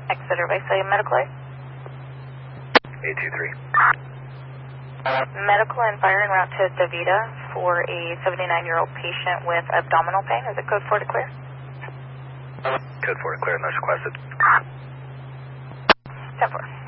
Exeter Visalia Medical Aid. 823. Medical and fire en route to DaVita for a 79-year-old patient with abdominal pain. Is it code 4 to clear? Code 4 to clear, nurse requested. 10-4.